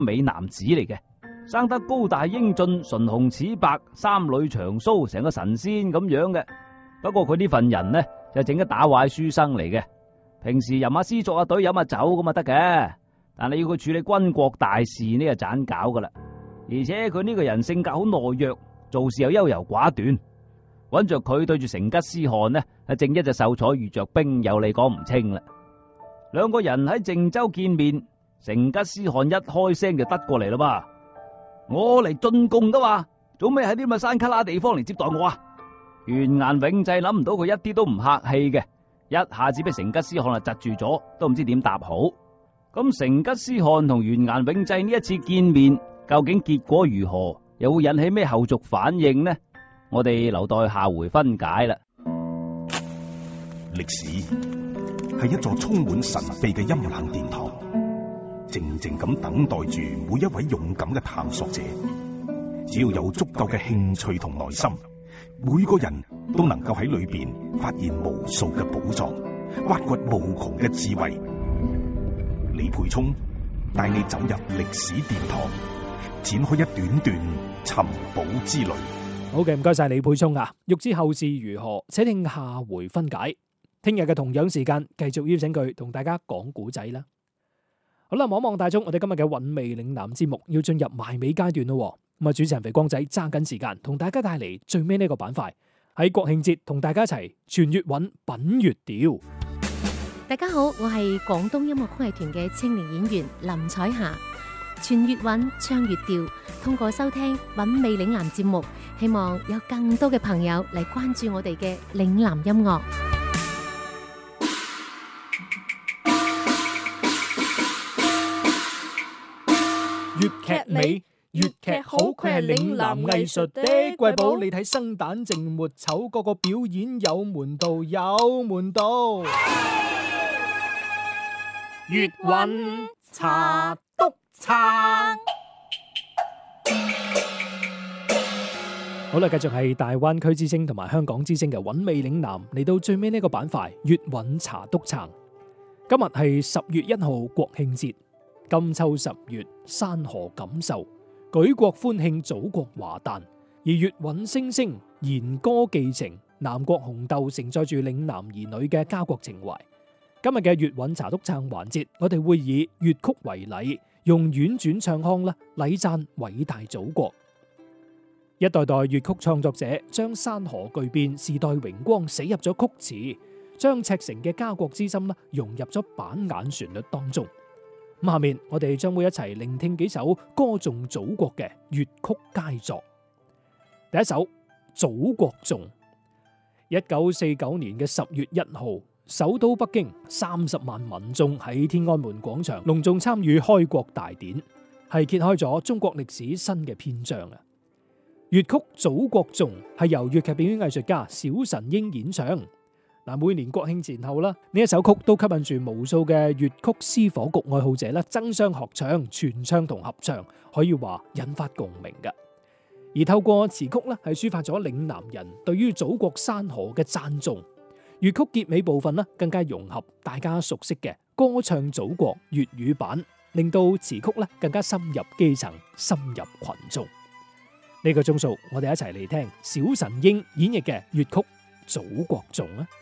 美男子嚟嘅，生得高大英俊，唇紅齒白，三縷長鬚，成個神仙咁樣嘅。不過佢呢份人呢，就整一打壞書生嚟嘅，平時吟下詩作下對飲下酒咁啊得嘅，但係要佢處理軍國大事呢，就盞搞噶啦。而且佢呢個人性格好懦弱，做事又優柔寡斷，揾着佢對住成吉思汗呢，係正一就秀才遇着兵，有理講唔清啦。兩個人喺靖州見面，成吉思汗一開聲就得過嚟啦嘛，我嚟進貢噶嘛，做咩喺啲咁嘅山卡拉地方嚟接待我啊？完顏永濟諗唔到佢一啲都唔客氣嘅，一下子俾成吉思汗啊窒住咗，都唔知點答好。咁成吉思汗同完顏永濟呢一次見面，究竟結果如何，又會引起咩後續反應呢？我哋留待下回分解啦。 歷史係一座充滿神秘嘅陰冷殿堂，靜靜咁等待住每一位勇敢嘅探索者。只要有足夠嘅興趣同耐心，每個人都能夠喺裏邊發現無數嘅寶藏，挖掘無窮嘅智慧。李培聰帶你走入歷史殿堂，展開一段段尋寶之旅。 好嘅，唔該晒李培聰啊！欲知後事如何，且聽下回分解。聽日嘅同樣時間，繼續邀請佢同大家講古仔啦。好啦，望望大鐘，我哋今日嘅韻味嶺南節目要進入埋尾階段咯。咁啊，主持人肥光仔揸緊時間，同大家帶嚟最尾呢個板塊，喺國慶節同大家一齊傳粵韻品粵調。 大家好，我係廣東音樂曲藝團嘅青年演員林彩霞。傳粵韻唱粵調，通過收聽韻味嶺南節目，希望有更多嘅朋友嚟關注我哋嘅嶺南音樂。 粵劇美，粵劇好，佢係嶺南藝術的瑰寶。你睇生旦淨末丑，個個表演有門道，有門道。粵韻茶篤撐。好啦，繼續係大灣區之聲同埋香港之聲嘅韻味嶺南，嚟到最尾呢個板塊粵韻茶篤撐。今日係10月1號國慶節，金秋10月山河感受，舉國歡慶祖國華誕。而粵韻聲聲，弦歌寄情，南國紅豆承載住嶺南兒女嘅家國情懷。今日嘅粵韻茶篤撐環節，我哋會以粵曲為禮，用婉轉唱腔啦，禮讚偉大祖國。一代代粵曲創作者將山河巨變、時代榮光寫入咗曲詞，將赤誠嘅家國之心啦融入咗板眼旋律當中。咁下面我哋將會一齊聆聽幾首歌頌祖國嘅粵曲佳作。第一首《祖國頌》。1949年嘅10月1號，首都北京30萬民眾喺天安門廣場隆重參與開國大典，係揭開咗中國歷史新嘅篇章啊！粵曲《祖國頌》係由粵劇表演藝術家小神鷹演唱。嗱，每年國慶前後啦，呢一首曲都吸引住無數嘅粵曲私伙局愛好者啦，爭相學唱、傳唱同合唱，可以話引發共鳴嘅。而透過詞曲咧，係抒發咗嶺南人對於祖國山河嘅讚頌。粵曲結尾部分咧，更加融合大家熟悉嘅歌唱祖國粵語版，令到詞曲咧更加深入基層、深入群眾。呢個鐘數，我哋一齊嚟聽小神鷹演繹嘅粵曲《祖國頌》啊！